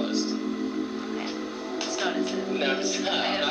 list. Okay. Let's notice it. No, I'm just, I'm